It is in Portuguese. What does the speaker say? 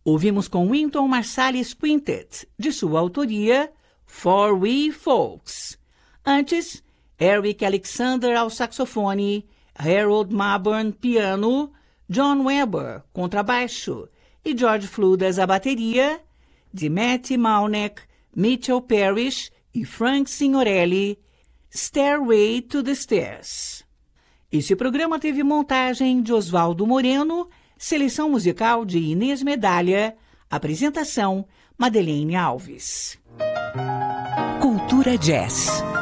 Ouvimos com Wynton Marsalis Quintet, de sua autoria, For We Folks. Antes, Eric Alexander ao saxofone, Harold Mabern piano, John Weber contrabaixo e George Fludas à bateria, de Matty Malneck, Mitchell Parrish e Frank Signorelli, Stairway to the Stairs. Este programa teve montagem de Oswaldo Moreno, seleção musical de Inês Medalha, apresentação Madeleine Alves. Cultura Jazz.